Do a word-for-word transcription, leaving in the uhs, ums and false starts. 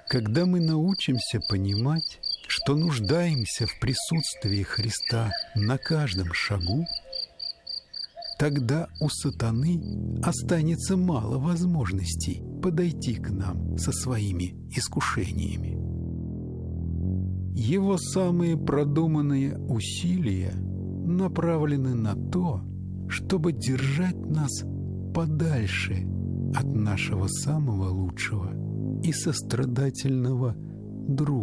Когда мы научимся понимать, что нуждаемся в присутствии Христа на каждом шагу, тогда у сатаны останется мало возможностей подойти к нам со своими искушениями. Его самые продуманные усилия направлены на то, чтобы держать нас подальше от нашего самого лучшего и сострадательного друга.